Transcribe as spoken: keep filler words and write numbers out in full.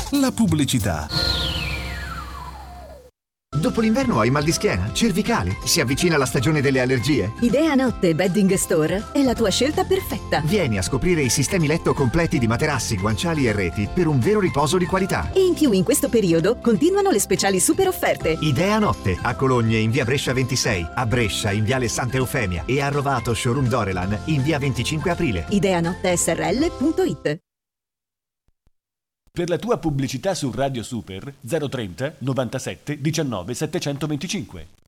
La pubblicità. Dopo l'inverno hai mal di schiena, cervicale, si avvicina la stagione delle allergie? Idea Notte Bedding Store è la tua scelta perfetta. Vieni a scoprire i sistemi letto completi di materassi, guanciali e reti per un vero riposo di qualità. E in più in questo periodo continuano le speciali super offerte. Idea Notte, a Cologne in via Brescia ventisei, a Brescia in viale Santa Eufemia e a Rovato showroom Dorelan in via venticinque aprile. Ideanotte S R L punto it. Per la tua pubblicità su Radio Super zero trenta novantasette diciannove settecentoventicinque.